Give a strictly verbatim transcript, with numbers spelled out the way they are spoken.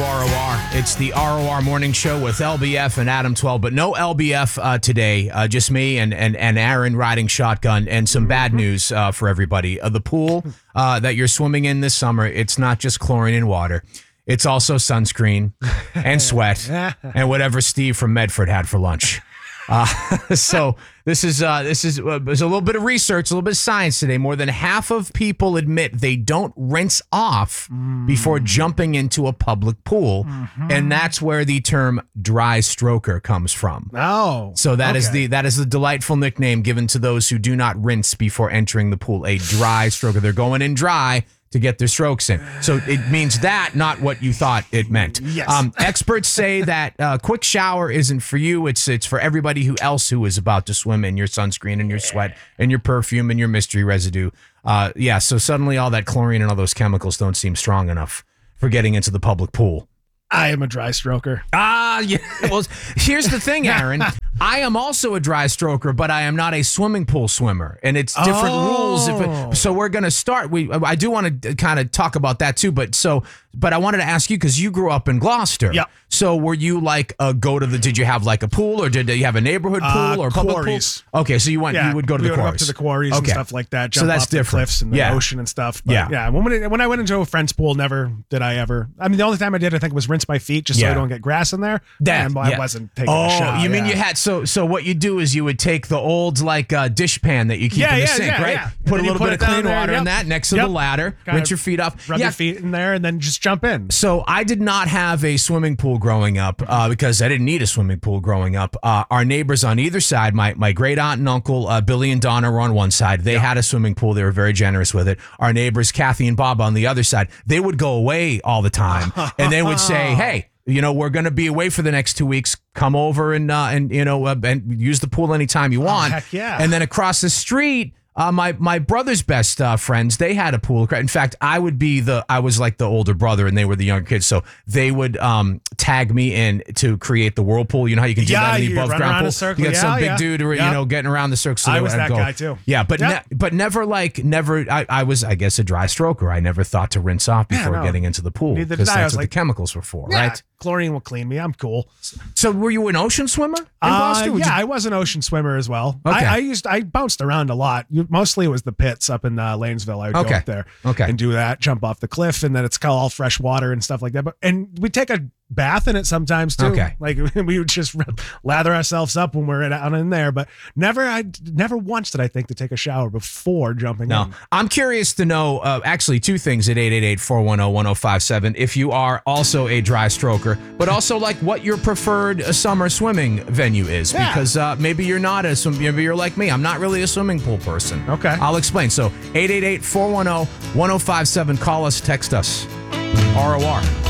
R O R. It's the R O R Morning Show with L B F and Adam twelve, but no L B F uh, today. Uh, just me and, and, and Aaron riding shotgun, and some bad news uh, for everybody. Uh, the pool uh, that you're swimming in this summer, it's not just chlorine and water. It's also sunscreen and sweat and whatever Steve from Medford had for lunch. Uh, so this is uh, this is uh, there's a little bit of research, a little bit of science today. More than half of people admit they don't rinse off mm. before jumping into a public pool, mm-hmm. and that's where the term dry stroker comes from. Oh, so that okay. is the that is the delightful nickname given to those who do not rinse before entering the pool. A dry stroker. They're going in dry to get their strokes in. So it means that, not what you thought it meant. Yes. Um, experts say that uh, quick shower isn't for you. It's it's for everybody who else who is about to swim in your sunscreen and your sweat and your perfume and your mystery residue. Uh, yeah, so suddenly all that chlorine and all those chemicals don't seem strong enough for getting into the public pool. I am a dry stroker. Ah, yeah. Well, here's the thing, Aaron. I am also a dry stroker, but I am not a swimming pool swimmer, and it's different oh. rules. If it, so we're going to start. We I do want to kind of talk about that too, but so but I wanted to ask you because you grew up in Gloucester. Yeah. So were you like a go to the? Did you have like a pool, or did you have a neighborhood pool uh, or public quarries. pool? Okay, so you went. Yeah, you would go to we the would quarries. Up to the quarries okay. and stuff like that. Jump so that's off the different. cliffs and the yeah. ocean and stuff. But yeah. Yeah. When, when I went into a friend's pool, never did I ever. I mean, the only time I did, I think, was rinse my feet just yeah. so I don't get grass in there. That, and I yeah. wasn't taking oh, a shower. you mean yeah. you had so so what you do is you would take the old like uh, dish pan that you keep Yeah, in the yeah, sink, yeah, right? yeah. Put a And you little put bit it of clean down there, water yep. in that next to Yep. the ladder. Kind rinse of your feet off. Rub yeah. your feet in there and then just jump in. So I did not have a swimming pool growing up uh, because I didn't need a swimming pool growing up. Uh, our neighbors on either side, my my great aunt and uncle uh, Billy and Donna were on one side. They yep. had a swimming pool. They were very generous with it. Our neighbors Kathy and Bob on the other side. They would go away all the time, and they would say, "Hey, you know, we're going to be away for the next two weeks. Come over and uh, and you know uh, and use the pool anytime you want." Oh, heck yeah. And then across the street, uh, my my brother's best uh, friends, they had a pool. In fact, I would be the I was like the older brother, and they were the younger kids. So they would um, tag me in to create the whirlpool. You know how you can do yeah, that in the you above run ground around pool. a circle. You got yeah, some big yeah. dude, you yeah. know, getting around the circle. So I they was would that go. guy too. Yeah, but yep. ne- but never like never. I, I was I guess a dry stroker. I never thought to rinse off before yeah, no. getting into the pool Neither because did I. I that's was what like, the chemicals were for, yeah, right? Chlorine will clean me. I'm cool. So were you an ocean swimmer in Uh, Gloucester? Would yeah, you- I was an ocean swimmer as well. Okay. I, I used I bounced around a lot. You- Mostly it was the pits up in uh, Lanesville. I would Okay. go up there Okay. and do that, jump off the cliff, and then it's got all fresh water and stuff like that. But and we take a bath in it sometimes too. Okay. Like we would just lather ourselves up when we're in, out in there. But never, I never once did I think to take a shower before jumping No, in. I'm curious to know, uh, actually, two things at eight eight eight, four one zero, one zero five seven. If you are also a dry stroker, but also like what your preferred uh, summer swimming venue is, Yeah. because uh, maybe you're not a swim, maybe you're like me. I'm not really a swimming pool person. Okay. I'll explain. So eight eight eight, four one zero, one zero five seven. Call us, text us. R O R.